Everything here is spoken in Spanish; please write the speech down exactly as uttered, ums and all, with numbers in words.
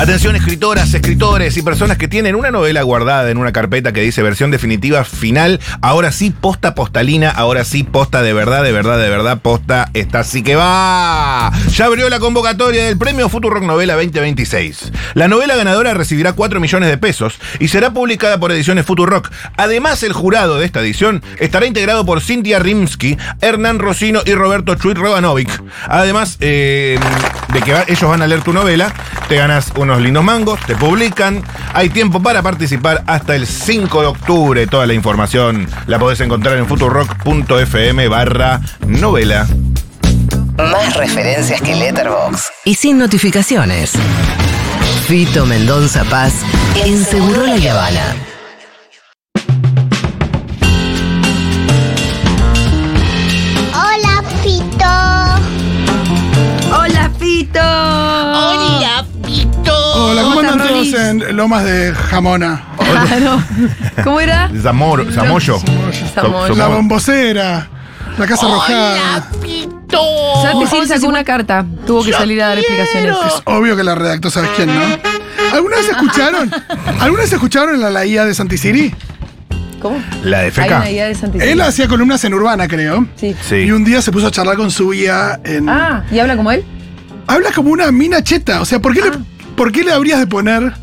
Atención, escritoras, escritores y personas que tienen una novela guardada en una carpeta que dice versión definitiva final. Ahora sí, posta postalina. Ahora sí, posta de verdad, de verdad, de verdad. Posta está así que va. Ya abrió la convocatoria del Premio Futurock Novela veinte veintiséis. La novela ganadora recibirá cuatro millones de pesos y será publicada por Ediciones Futurock. Además, el jurado de esta edición estará integrado por Cintia Rimsky, Hernán Rosino y Roberto Chuy Rebanovic. Además eh, de que va, ellos van a leer tu novela, te ganas unos lindos mangos, te publican. Hay tiempo para participar hasta el cinco de octubre. Toda la información la podés encontrar en futurock.fm barra novela. Más referencias que Letterboxd. Y sin notificaciones. Fito Mendonza Paz en Segurola y Habana. Hola, Fito. Hola, Fito. Hola, Fito. Hola, ¿cómo ¿Cómo andan estás, todos Rolis? en Lomas de Jamona? Claro. ¿Cómo era? Zamor, Zamoyo. Zamoyo. La bombocera, la casa Hola, arrojada. Fito. Santi Sil sacó una carta. Tuvo que salir a dar explicaciones. Es obvio que la redactó, ¿sabes quién, no? ¿Alguna vez escucharon? ¿Alguna vez escucharon la, la I A de Santisiri? ¿Cómo? La de Hay Feca. una idea de Santi Sil. Él hacía columnas en Urbana, creo. Sí. Sí. Y un día se puso a charlar con su I A en... Ah, ¿y habla como él? Habla como una mina cheta. O sea, ¿por qué, Ah. le, ¿por qué le habrías de poner